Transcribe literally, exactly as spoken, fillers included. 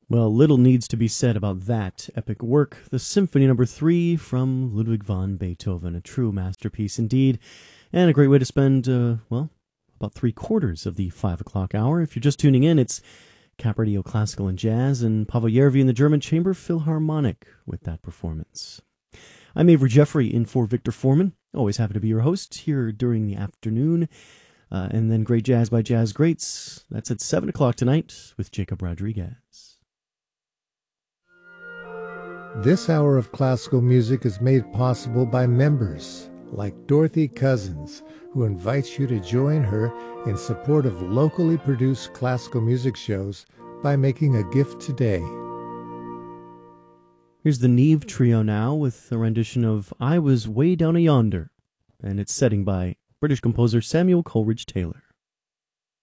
Well, little needs to be said about that epic work, the Symphony Number Three from Ludwig van Beethoven, a true masterpiece indeed, and a great way to spend, uh, well, about three quarters of the five o'clock hour. If you're just tuning in, it's Cap Radio Classical and Jazz, and Pavel Yervi in the German Chamber Philharmonic with that performance. I'm Avery Jeffrey in for Victor Foreman. Always happy to be your host here during the afternoon. Uh, and then Great Jazz by Jazz Greats. That's at seven o'clock tonight with Jacob Rodriguez. This hour of classical music is made possible by members like Dorothy Cousins, who invites you to join her in support of locally produced classical music shows by making a gift today. Here's the Neve Trio now with a rendition of I Was Way Down a Yonder, and it's setting by British composer Samuel Coleridge Taylor.